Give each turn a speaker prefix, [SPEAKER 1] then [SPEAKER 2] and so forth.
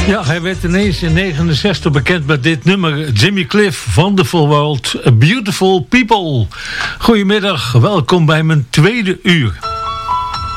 [SPEAKER 1] Ja, hij werd ineens in 1969 bekend met dit nummer. Jimmy Cliff, Wonderful World, Beautiful People. Goedemiddag, welkom bij mijn tweede uur.